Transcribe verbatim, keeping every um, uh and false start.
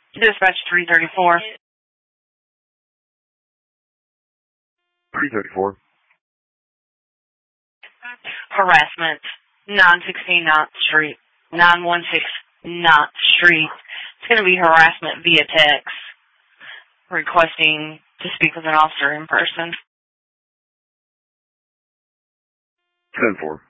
Dispatch three thirty-four. three thirty-four. Harassment. nine sixteen Ninth Street. nine one six Ninth Street. It's going to be harassment via text. Requesting to speak with an officer in person. ten four.